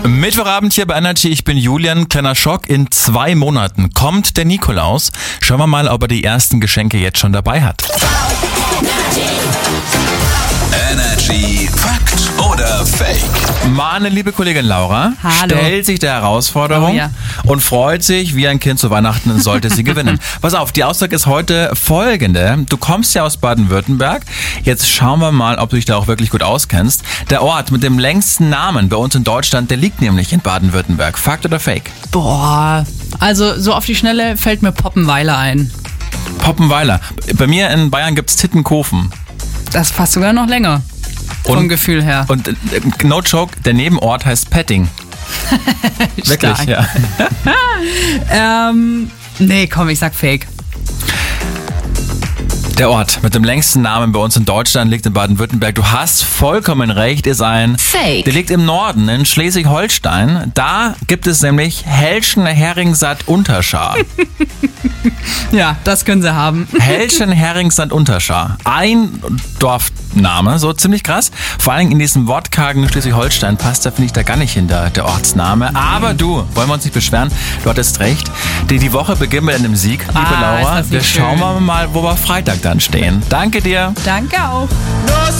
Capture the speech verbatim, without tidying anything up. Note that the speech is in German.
Mittwochabend hier bei Energy, ich bin Julian. Kleiner Schock, in zwei Monaten kommt der Nikolaus. Schauen wir mal, ob er die ersten Geschenke jetzt schon dabei hat. Energy Fakt oder Fake? Meine liebe Kollegin Laura Hallo. stellt sich der Herausforderung Oh ja. und freut sich wie ein Kind zu Weihnachten, sollte sie gewinnen. Pass auf, die Aussage ist heute folgende. Du kommst ja aus Baden-Württemberg. Jetzt schauen wir mal, ob du dich da auch wirklich gut auskennst. Der Ort mit dem längsten Namen bei uns in Deutschland, der liegt nämlich in Baden-Württemberg. Fakt oder Fake? Boah, also so auf die Schnelle fällt mir Poppenweiler ein. Poppenweiler. Bei mir in Bayern gibt's Tittenkofen. Das ist fast sogar noch länger. Vom Und- Gefühl her. Und äh, no joke, der Nebenort heißt Petting. Wirklich, Stark. ja. Ähm, nee, komm, ich sag Fake. Der Ort mit dem längsten Namen bei uns in Deutschland liegt in Baden-Württemberg. Du hast vollkommen recht, ist ein Fake. Der liegt im Norden, in Schleswig-Holstein. Da gibt es nämlich Helschen-Heringsand-Unterschar. Ja, das können sie haben. Helschen-Heringsand-Unterschar. Ein Dorfname, so ziemlich krass. Vor allem in diesem wortkargen Schleswig-Holstein passt da, finde ich, da gar nicht hinter der Ortsname. Aber du, wollen wir uns nicht beschweren, du hattest recht. Die, die Woche beginnt mit einem Sieg, liebe Ah, ist Laura. das nicht Wir schauen schön. mal, wo wir Freitag dann stehen. Danke dir. Danke auch. Nur